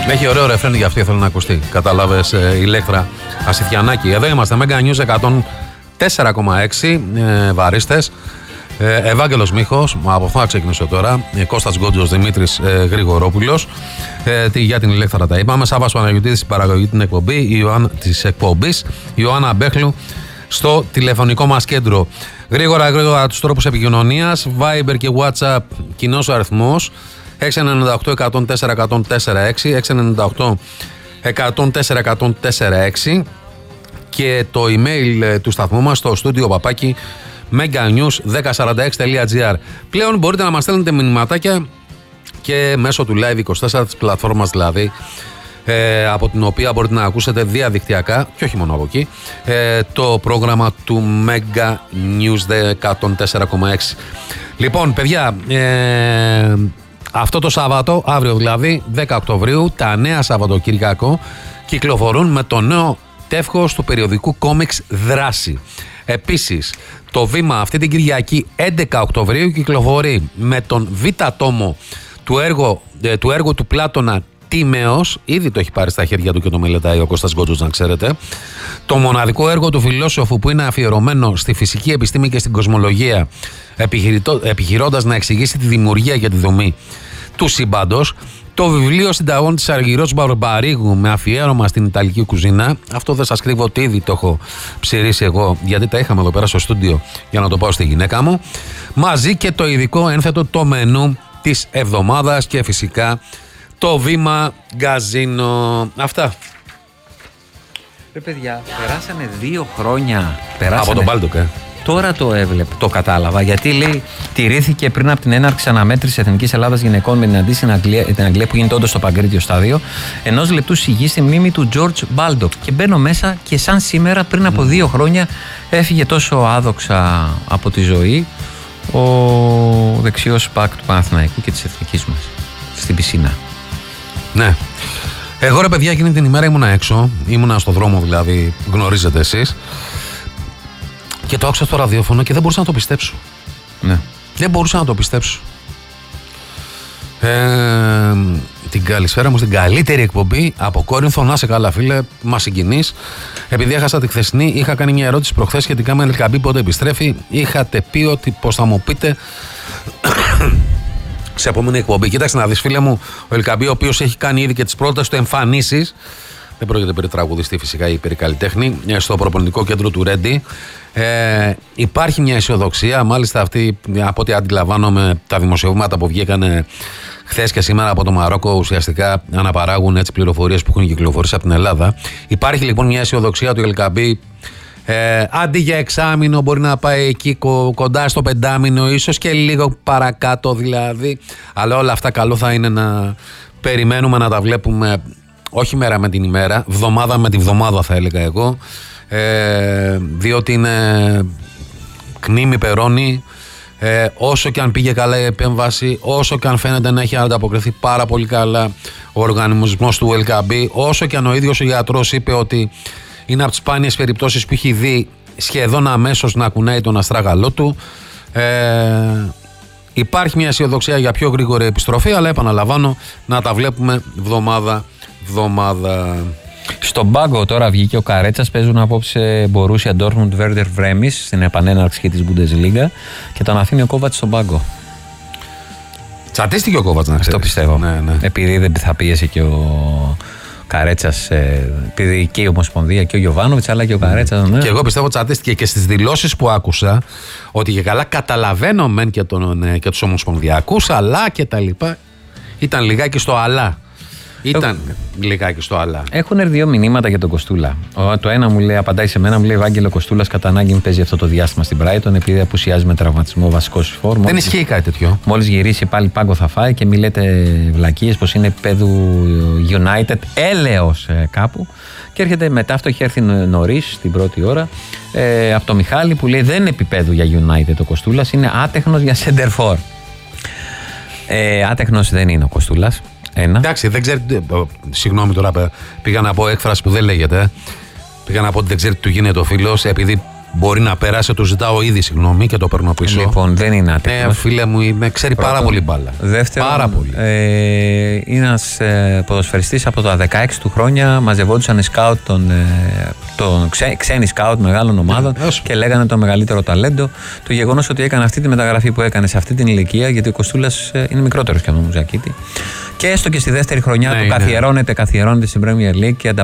Έχει ωραίο ρεφρέν για αυτή, θέλω να ακουστεί. Κατάλαβες, Ηλέκτρα Ασιθιανάκη. Εδώ είμαστε, Mega News 104,6 βαρίστες. Ευάγγελος Μίχος, από αυτό θα ξεκινήσω τώρα. Κώστας Γκότζος, Δημήτρης Γρηγορόπουλος. Για την Ηλέκτρα τα είπαμε. Σάββας Παναγιωτίδης στην παραγωγή της εκπομπής. Ιωάννα Μπέχλου στο τηλεφωνικό μας κέντρο. Γρήγορα τους τρόπους επικοινωνίας. Viber και WhatsApp, κοινός αριθμός. 698-104-104-6, 698-104-104-6 και το email του σταθμού μας στο studio papaki meganews1046.gr. Πλέον μπορείτε να μας στέλνετε μηνυματάκια και μέσω του Live24, της πλατφόρμας δηλαδή, από την οποία μπορείτε να ακούσετε διαδικτυακά και όχι μόνο από εκεί, το πρόγραμμα του Mega News 104,6. Λοιπόν, παιδιά, αυτό το Σάββατο, αύριο δηλαδή, 10 Οκτωβρίου, τα νέα Σαββατοκυριακό κυκλοφορούν με το νέο τεύχος του περιοδικού κόμιξ Δράση. Επίσης, το Βήμα αυτή την Κυριακή 11 Οκτωβρίου κυκλοφορεί με τον β' τόμο του έργου του Πλάτωνα Τίμεος, ήδη το έχει πάρει στα χέρια του και το μελετάει ο Κώστας Γκότζος, να ξέρετε. Το μοναδικό έργο του φιλόσοφου που είναι αφιερωμένο στη φυσική επιστήμη και στην κοσμολογία, επιχειρώντας να εξηγήσει τη δημιουργία και τη δομή του σύμπαντος. Το βιβλίο Συνταγών της Αργυρός Μπαρμπαρίγου με αφιέρωμα στην Ιταλική κουζίνα. Αυτό δεν σας κρύβω ότι ήδη το έχω ψηρίσει εγώ, γιατί τα είχαμε εδώ πέρα στο στούντιο για να το πάω στη γυναίκα μου. Μαζί και το ειδικό ένθετο το μενού της εβδομάδας και φυσικά το Βήμα Γκαζίνο. Αυτά. Παιδιά, περάσανε 2 χρόνια. Από τον Μπάλντοκ, Τώρα το κατάλαβα, γιατί λέει τηρήθηκε πριν από την έναρξη αναμέτρησης Εθνικής Ελλάδας Γυναικών με την αντίστοιχη την Αγγλία που γίνεται όντως στο Παγκρίτιο στάδιο, 1 λεπτού σιγή στη μνήμη του George Baldock. Και μπαίνω μέσα και σαν σήμερα, πριν από 2 χρόνια, έφυγε τόσο άδοξα από τη ζωή ο δεξιός πακ του Παναθηναϊκού και της Εθνικής μας στην πισίνα. Ναι. Εγώ ρε παιδιά, εκείνη την ημέρα ήμουνα έξω, ήμουνα στο δρόμο δηλαδή, γνωρίζετε εσείς, και το άκουσα στο ραδιόφωνο και δεν μπορούσα να το πιστέψω. Ναι. Δεν μπορούσα να το πιστέψω. Την καλησπέρα μου στην καλύτερη εκπομπή από Κόρινθο. Να σε καλά, φίλε, μας συγκινείς. Επειδή έχασα τη χθεσινή, είχα κάνει μια ερώτηση προχθές σχετικά με Ελκαμπή πότε επιστρέφει. Είχατε πει ότι πως θα μου πείτε σε επόμενη εκπομπή. Κοίταξε να δεις, φίλε μου, ο Ελκαμπή, ο οποίος έχει κάνει ήδη και τις πρώτες του εμφανίσεις, δεν πρόκειται περί τραγουδιστή φυσικά ή περί καλλιτέχνη, στο προπονητικό κέντρο του Ρέντι. Υπάρχει μια αισιοδοξία, μάλιστα αυτή, από ό,τι αντιλαμβάνομαι, τα δημοσιεύματα που βγήκαν χθες και σήμερα από το Μαρόκο ουσιαστικά αναπαράγουν έτσι πληροφορίες που έχουν κυκλοφορήσει από την Ελλάδα. Υπάρχει λοιπόν μια αισιοδοξία του Ελκαμπή. Αντί για εξάμηνο μπορεί να πάει εκεί κοντά στο 5μηνο, ίσως και λίγο παρακάτω δηλαδή. Αλλά όλα αυτά καλό θα είναι να περιμένουμε να τα βλέπουμε, όχι μέρα με την ημέρα, βδομάδα με τη βδομάδα θα έλεγα εγώ, διότι είναι κνήμη περώνει. Όσο και αν πήγε καλά η επέμβαση, όσο και αν φαίνεται να έχει ανταποκριθεί πάρα πολύ καλά ο οργανισμός του Ελκαμπή, όσο και αν ο ίδιος ο γιατρός είπε ότι είναι από τις σπάνιες περιπτώσεις που έχει δει σχεδόν αμέσως να κουνάει τον αστράγαλό του, υπάρχει μια αισιοδοξία για πιο γρήγορη επιστροφή, αλλά επαναλαμβάνω να τα βλέπουμε βδομάδα. Στον πάγκο τώρα βγήκε ο Καρέτσας, παίζουν απόψε Borussia Dortmund Werder Bremen στην επανέναρξη της Bundesliga και τον αφήνει ο Κόβατς στον πάγκο. Τσατίστηκε ο Κόβατς, να ξέρεις. Αυτό πιστεύω. Ναι. Επειδή δεν θα πίεσε και ο Καρέτσας, επειδή και η Ομοσπονδία και ο Γιοβάνοβιτς, αλλά και ο Καρέτσας. Ναι. Και εγώ πιστεύω τσατίστηκε και στις δηλώσεις που άκουσα, ότι και καλά καταλαβαίνω μεν και τους Ομοσπονδιακούς, αλλά και τα λοιπά. Ήταν λιγάκι στο αλλά. Λιγάκι στο αλλά. Έχουν έρθει 2 μηνύματα για τον Κοστούλα. Το ένα μου λέει, απαντάει σε μένα, μου λέει Ευάγγελο Κοστούλας κατά ανάγκη παίζει αυτό το διάστημα στην Brighton επειδή απουσιάζει με τραυματισμό βασικός φόρ. Δεν ισχύει κάτι τέτοιο. Μόλις γυρίσει πάλι πάγκο θα φάει και μη λέτε βλακίες πως είναι παιδού United, έλεος κάπου. Και έρχεται μετά, αυτό έχει έρθει νωρίς την πρώτη ώρα, από το Μιχάλη που λέει δεν είναι επίπεδου για United ο Κοστούλας, είναι άτεχνος για center for. Άτεχνος δεν είναι ο Κοστούλας. Εντάξει, δεν ξέρει. Συγγνώμη τώρα, πήγα να πω έκφραση που δεν λέγεται. Πήγα να πω ότι δεν ξέρει τι του γίνεται ο φίλος, επειδή Μπορεί να πέρασε, του ζητάω ήδη συγγνώμη και το παίρνω πίσω. Λοιπόν, δεν είναι άτυπος. Φίλε μου, ξέρει πάρα πολύ μπάλα. Δεύτερον, πάρα πολύ. Είναι ένας ποδοσφαιριστής από τα 16 του χρόνια. Μαζευόντουσαν σκάουτ ξένοι σκάουτ μεγάλων ομάδων και λέγανε το μεγαλύτερο ταλέντο. Το γεγονός ότι έκανε αυτή τη μεταγραφή που έκανε σε αυτή την ηλικία, γιατί ο Κοστούλας είναι μικρότερος και από τον Μουζακίτη. Και έστω και στη δεύτερη χρονιά του καθιερώνεται στην Premier League και